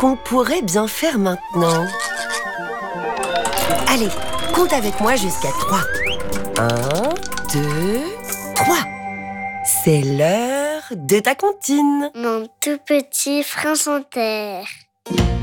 qu'on pourrait bien faire maintenant? Allez, compte avec moi jusqu'à 3. 1, 2, 3. C'est l'heure de ta comptine. Mon tout petit prince en terre.